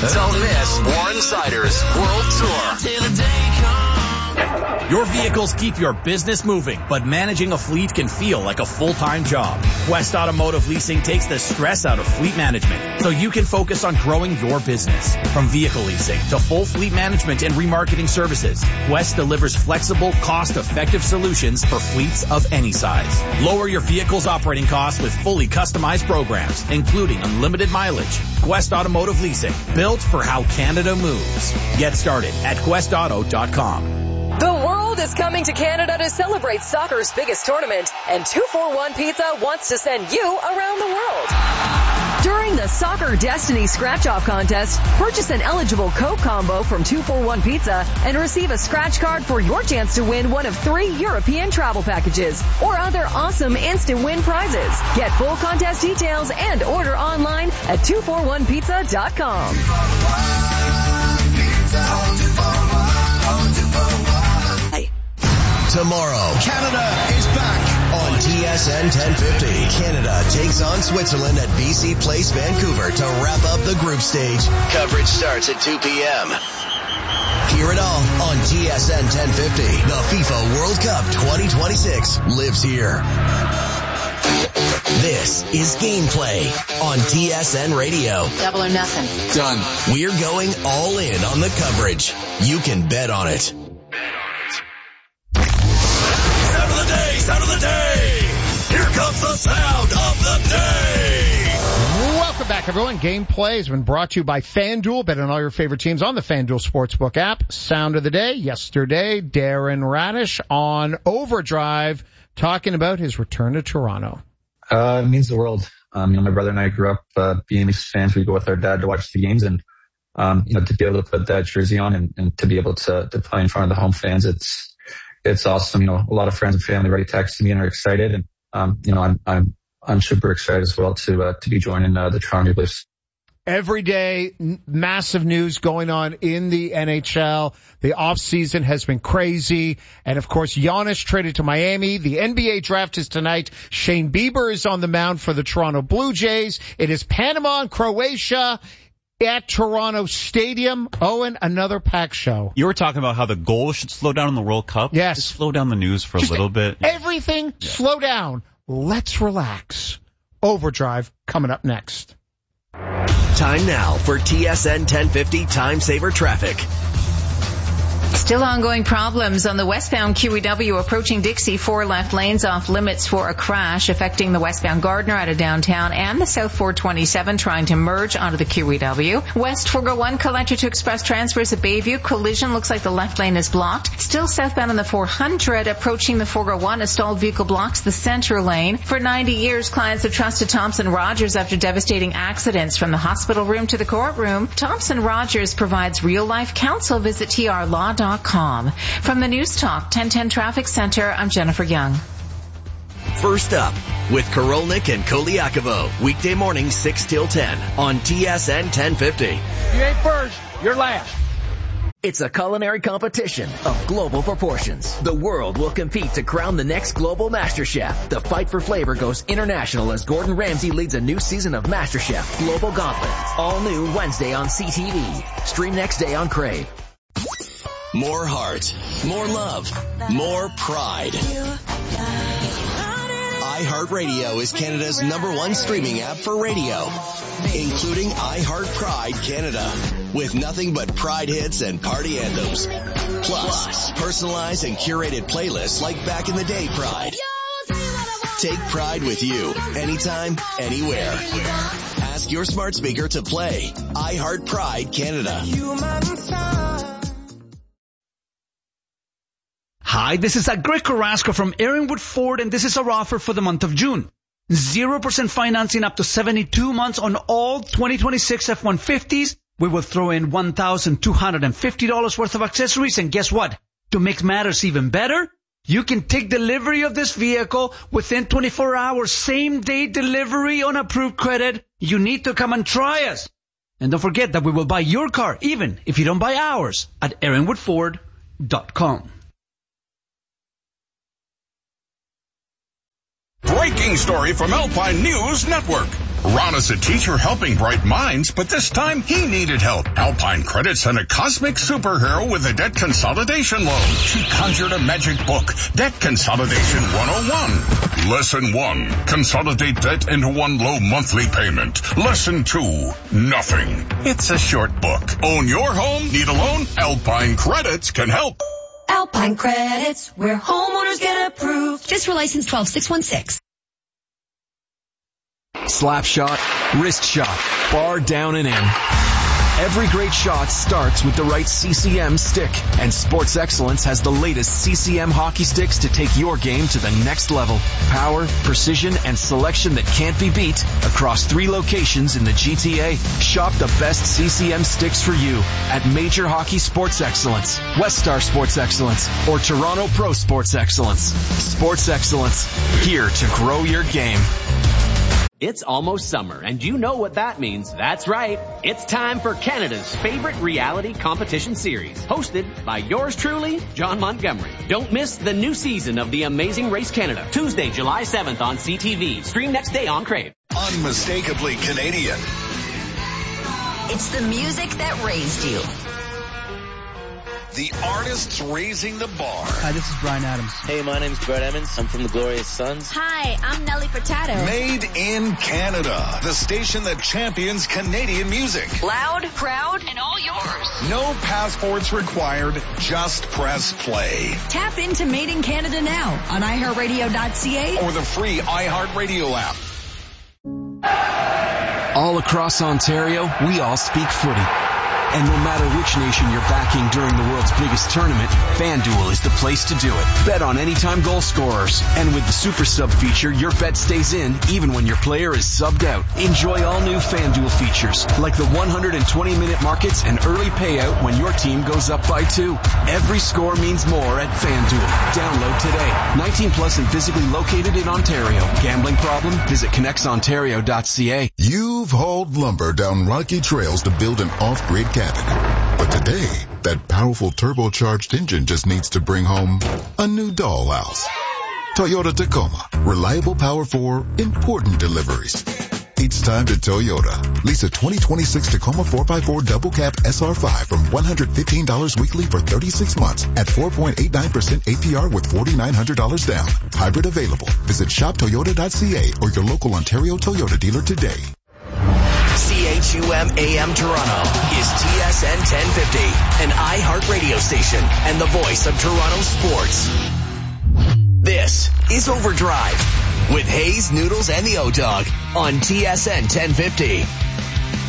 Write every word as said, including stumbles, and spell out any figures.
Don't miss Warren Sider's World Tour. Your vehicles keep your business moving, but managing a fleet can feel like a full-time job. Quest Automotive Leasing takes the stress out of fleet management so you can focus on growing your business. From vehicle leasing to full fleet management and remarketing services, Quest delivers flexible, cost-effective solutions for fleets of any size. Lower your vehicle's operating costs with fully customized programs, including unlimited mileage. Quest Automotive Leasing, built for how Canada moves. Get started at quest auto dot com. The world is coming to Canada to celebrate soccer's biggest tournament, and two forty-one Pizza wants to send you around the world. During the Soccer Destiny Scratch-Off Contest, purchase an eligible Coke combo from two forty-one Pizza and receive a scratch card for your chance to win one of three European travel packages or other awesome instant win prizes. Get full contest details and order online at two forty-one pizza dot com. Tomorrow, Canada is back on T S N ten fifty. Canada takes on Switzerland at B C Place, Vancouver to wrap up the group stage. Coverage starts at two p.m. Hear it all on T S N ten fifty. The FIFA World Cup twenty twenty-six lives here. This is Gameplay on T S N Radio. Double or nothing. Done. We're going all in on the coverage. You can bet on it. Sound of the day, sound of the day. Here comes the sound of the day. Welcome back, everyone. Gameplay has been brought to you by FanDuel. Bet on all your favorite teams on the FanDuel Sportsbook app. Sound of the day. Yesterday, Darren Radish on Overdrive talking about his return to Toronto. Uh, it means the world. Um, you know, my brother and I grew up, uh, being Leafs fans. We go with our dad to watch the games, and, um, you know, to be able to put that jersey on and, and to be able to, to play in front of the home fans, it's, it's awesome. You know, a lot of friends and family already texted me and are excited, and, um, you know, I'm, I'm, I'm super excited as well to, uh, to be joining, uh, the Toronto Maple Leafs. Every day, n- massive news going on in the N H L. The offseason has been crazy. And, of course, Giannis traded to Miami. The N B A draft is tonight. Shane Bieber is on the mound for the Toronto Blue Jays. It is Panama and Croatia at Toronto Stadium. Owen, another packed show. You were talking about how the goals should slow down in the World Cup. Yes. Just slow down the news for Just a little bit. Everything, yeah. Slow down. Let's relax. Overdrive coming up next. Time now for T S N ten fifty Time Saver Traffic. Still ongoing problems on the westbound Q E W approaching Dixie. Four left lanes off limits for a crash affecting the westbound Gardner out of downtown and the South four twenty-seven trying to merge onto the Q E W. West four oh one collector to express transfers at Bayview. Collision looks like the left lane is blocked. Still southbound on the four hundred approaching the four oh one. A stalled vehicle blocks the center lane. For ninety years, clients have trusted Thompson Rogers after devastating accidents. From the hospital room to the courtroom, Thompson Rogers provides real-life counsel. Visit T R law dot com. From the News Talk ten ten Traffic Center, I'm Jennifer Young. First up, with Korolnik and Koliakovo, weekday morning six till ten on T S N ten fifty. You ain't first, you're last. It's a culinary competition of global proportions. The world will compete to crown the next global MasterChef. The fight for flavor goes international as Gordon Ramsay leads a new season of MasterChef Global Gauntlet. All new Wednesday on C T V. Stream next day on Crave. More heart, more love, more pride. iHeartRadio is Canada's number one streaming app for radio, including iHeart Pride Canada, with nothing but Pride hits and party anthems. Plus, personalized and curated playlists like Back in the Day Pride. Take Pride with you, anytime, anywhere. Ask your smart speaker to play iHeart Pride Canada. Hi, this is Greg Carrasco from Aaronwood Ford, and this is our offer for the month of June. zero percent financing up to seventy-two months on all twenty twenty-six F one fifties. We will throw in one thousand two hundred fifty dollars worth of accessories, and guess what? To make matters even better, you can take delivery of this vehicle within twenty-four hours, same-day delivery on approved credit. You need to come and try us. And don't forget that we will buy your car, even if you don't buy ours, at aaronwood ford dot com. breaking story from Alpine News Network. Ron is a teacher helping bright minds, but this time he needed help. Alpine Credit sent a cosmic superhero with a debt consolidation loan. She conjured a magic book, Debt Consolidation one oh one. Lesson one, consolidate debt into one low monthly payment. Lesson two, nothing. It's a short book. Own your home? Need a loan? Alpine Credits can help. Alpine Credits, where homeowners get approved. Just for license twelve six one six. Slap shot, wrist shot, bar down and in. Every great shot starts with the right C C M stick, and Sports Excellence has the latest C C M hockey sticks to take your game to the next level. Power, precision, and selection that can't be beat across three locations in the G T A. Shop the best C C M sticks for you at Major Hockey Sports Excellence, West Star Sports Excellence, or Toronto Pro Sports Excellence. Sports Excellence, here to grow your game. It's almost summer, and you know what that means. That's right. It's time for Canada's favorite reality competition series, hosted by yours truly, John Montgomery. Don't miss the new season of The Amazing Race Canada, Tuesday, July seventh on C T V. Stream next day on Crave. Unmistakably Canadian. It's the music that raised you. The artists raising the bar. Hi, this is Bryan Adams. Hey, my name's Brett Emmons. I'm from the Glorious Sons. Hi, I'm Nelly Furtado. Made in Canada. The station that champions Canadian music. Loud, proud, and all yours. No passports required. Just press play. Tap into Made in Canada now on i heart radio dot c a or the free iHeartRadio app. All across Ontario, we all speak footy. And no matter which nation you're backing during the world's biggest tournament, FanDuel is the place to do it. Bet on anytime goal scorers. And with the Super Sub feature, your bet stays in even when your player is subbed out. Enjoy all new FanDuel features, like the one hundred twenty minute markets and early payout when your team goes up by two. Every score means more at FanDuel. Download today. nineteen plus and physically located in Ontario. Gambling problem? Visit connects ontario dot c a. You've hauled lumber down rocky trails to build an off-grid cabin. But today, that powerful turbocharged engine just needs to bring home a new dollhouse. Toyota Tacoma. Reliable power for important deliveries. It's time to Toyota. Lease a twenty twenty-six Tacoma four by four double cab S R five from one hundred fifteen dollars weekly for thirty-six months at four point eight nine percent A P R with four thousand nine hundred dollars down. Hybrid available. Visit shop toyota dot c a or your local Ontario Toyota dealer today. C H U M A M Toronto is T S N ten fifty, an iHeart radio station and the voice of Toronto sports. This is Overdrive with Hayes, Noodles, and the O-Dog on T S N ten fifty.